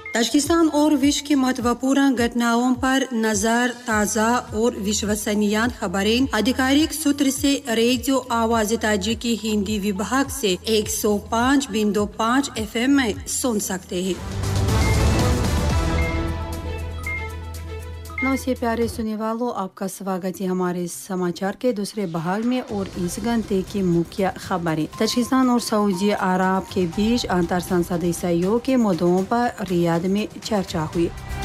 Tajikistan और विश्व की महत्वपूर्ण घटनाओं पर नजर, ताज़ा और विश्वसनीय खबरें आधिकारिक सूत्र से रेडियो आवाज़ ताजिकी हिंदी विभाग से 105.5 FM में सुन सकते हैं। नमस्ते प्यारे सुनने वालों, आपका स्वागत है हमारे समाचार के दूसरे भाग में। और इस घंटे की मुख्य खबरें। ताजिकिस्तान और सऊदी अरब के बीच अंतर संसदीय सहयोग के मुद्दों पर रियाद में चर्चा हुई।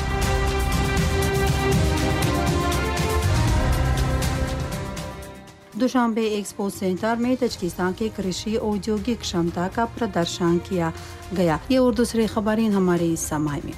दुशांबे एक्सपो सेंटर में ताजिकिस्तान के कृषि औद्योगिक क्षमता का प्रदर्शन किया गया। ये और दूसरी खबरें हमारे इस समय में।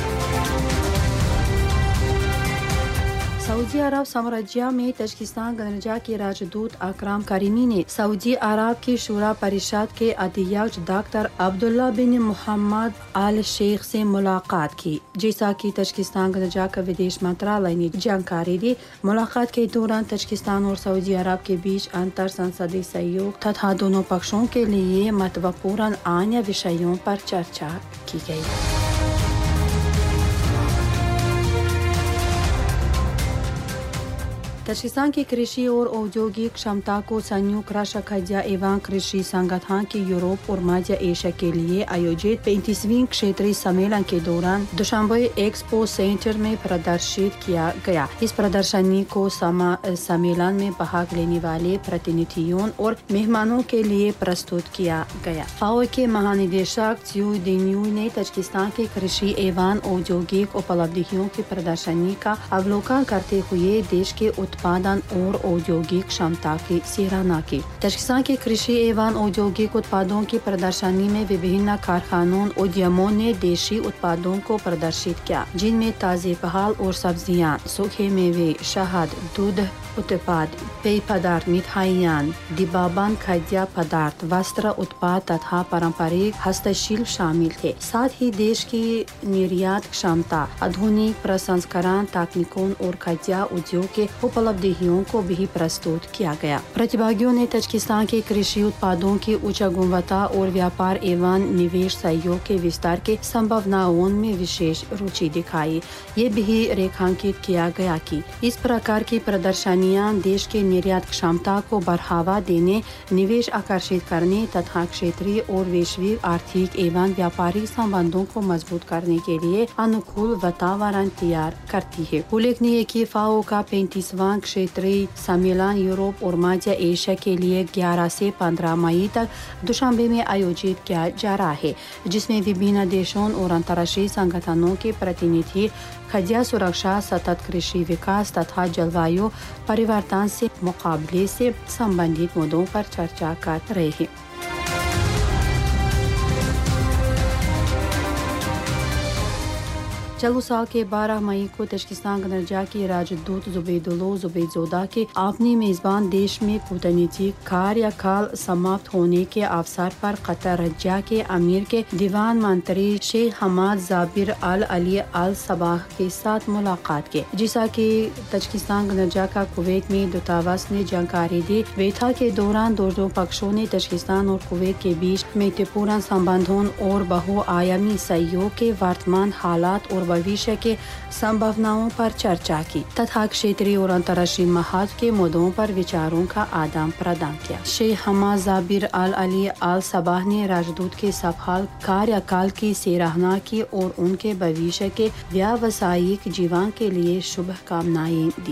सऊदी अरब साम्राज्य में ताजिकिस्तान गणराज्य के राजदूत अकरम करीमी ने सऊदी अरब की शूरा परिषद के अध्यक्ष डॉक्टर अब्दुल्ला बिन मोहम्मद अल शेख से मुलाकात की। जैसा कि ताजिकिस्तान गणराज्य का विदेश मंत्रालय ने जानकारी दी, मुलाकात के दौरान ताजिकिस्तान और सऊदी अरब के बीच अंतर संसदीय सहयोग तथा दोनों पक्षों के लिए महत्वपूर्ण अन्य विषयों पर चर्चा की गई। ताजिकिस्तान की कृषि और औद्योगिक क्षमता को संयुक्त राष्ट्र खाद्य एवं कृषि संगठन के यूरोप और मध्य एशिया के लिए आयोजित 35वीं क्षेत्रीय सम्मेलन के दौरान दुशांबे एक्सपो सेंटर में प्रदर्शित किया गया। इस प्रदर्शनी को सम्मेलन में भाग लेने वाले प्रतिनिधियों और मेहमानों के लिए प्रस्तुत किया गया। फाओ के महानिदेशक ज्यू दिन्यू ने ताजिकिस्तान के कृषि एवं औद्योगिक उपलब्धियों की प्रदर्शनी का अवलोकन करते हुए देश के उत्पादन और औद्योगिक क्षमता की सराहना की। ताजिकिस्तान के कृषि एवं औद्योगिक उत्पादों की प्रदर्शनी में विभिन्न कारखानों उद्यमों ने देशी उत्पादों को प्रदर्शित किया, जिनमें ताजे फल और सब्जियां, सूखे मेवे, शहद, दूध उत्पाद, पेय पदार्थ, मिठाइयाँ, डिब्बाबंद खाद्य पदार्थ, वस्त्र उत्पाद तथा पारंपरिक हस्तशिल्प शामिल थे। साथ ही देश की निर्यात क्षमता, आधुनिक प्रसंस्करण तकनीकों और खाद्य उद्योग के उपलब्धियों को भी प्रस्तुत किया गया। प्रतिभागियों ने ताजिकिस्तान के कृषि उत्पादों की उच्च गुणवत्ता और व्यापार एवं निवेश सहयोग के विस्तार के संभावनाओं में विशेष रुचि दिखाई। ये भी रेखांकित किया गया कि इस प्रकार की प्रदर्शनियां देश के निर्यात क्षमता को बढ़ावा देने, निवेश आकर्षित करने तथा क्षेत्रीय और वैश्विक आर्थिक एवं व्यापारिक संबंधों को मजबूत करने के लिए अनुकूल वातावरण तैयार करती है। उल्लेखनीय है कि फाओ का 35वां क्षेत्रीय सम्मेलन यूरोप और मध्य एशिया के लिए 11 से 15 मई तक दुशांबे में आयोजित किया जा रहा है, जिसमें विभिन्न देशों और अंतर्राष्ट्रीय संगठनों के प्रतिनिधि खाद्य सुरक्षा, सतत कृषि विकास तथा जलवायु परिवर्तन से मुकाबले से संबंधित मुद्दों पर चर्चा कर रहे हैं। चालू साल के 12 मई को ताजिकिस्तान गणराज्य के राजदूत जुबैदुल्लाह जुबैदजोदा के अपनी मेजबान देश में कूटनीतिक कार्यकाल समाप्त होने के अवसर पर कतर राज्य के अमीर के दीवान मंत्री शेख हमाद जाबिर अल अली अल सबाह के साथ मुलाकात की। जैसा कि ताजिकिस्तान गणराज्य का कुवैत में दूतावास ने जानकारी दी, बैठक के दौरान दोनों पक्षों ने ताजिकिस्तान और कुवैत के बीच महत्वपूर्ण संबंधों और बहुआयामी सहयोग के वर्तमान हालात और भविष्य के संभावनाओं पर चर्चा की तथा क्षेत्रीय और अंतर्राष्ट्रीय महत्व के मुद्दों पर विचारों का आदान प्रदान किया। शेख हमाद जाबिर अल अली अल सबाह ने राजदूत के सफल कार्यकाल की सराहना की और उनके भविष्य के व्यावसायिक जीवन के लिए शुभकामनाएं दी।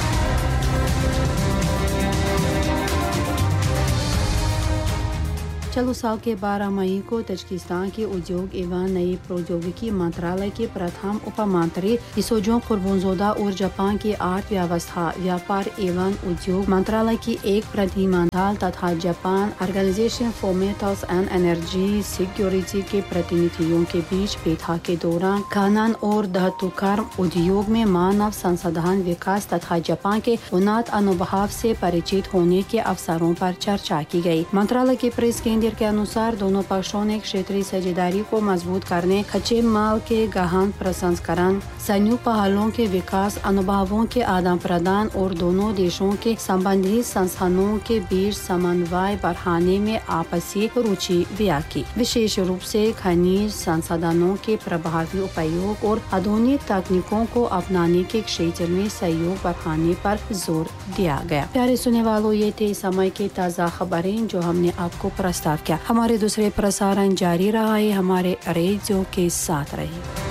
चालू साल के 12 मई को ताजिकिस्तान के उद्योग एवं नई प्रौद्योगिकी मंत्रालय के प्रथम उप मंत्री इसोजो कुर्बनजोदा और जापान की अर्थव्यवस्था, व्यापार एवं उद्योग मंत्रालय की एक प्रतिनिधिमंडल तथा Japan organisation for metals and energy security के प्रतिनिधियों के बीच बैठक के दौरान खनन और धातुकर्म उद्योग में मानव संसाधन विकास तथा जापान के उन्नत अनुभव से परिचित होने के अवसरों पर चर्चा की गई। मंत्रालय के प्रेस केंद्र कमांडर के अनुसार दोनों पक्षों ने क्षेत्रीय साझेदारी को मजबूत करने, कच्चे माल के गहन प्रसंस्करण, संयुक्त पहलों के विकास, अनुभवों के आदान प्रदान और दोनों देशों के संबंधित संस्थानों के बीच समन्वय बढ़ाने में आपसी रुचि व्यक्त की। विशेष रूप से खनिज संसाधनों के प्रभावी उपयोग और आधुनिक तकनीकों को अपनाने के क्षेत्र में सहयोग बढ़ाने पर जोर दिया गया। प्यारे सुनने वालों, ये थे समय की ताज़ा खबरें जो हमने आपको प्रस्ताव किया। हमारे दूसरे प्रसारण जारी रहा है, हमारे रेडियो के साथ रहिए।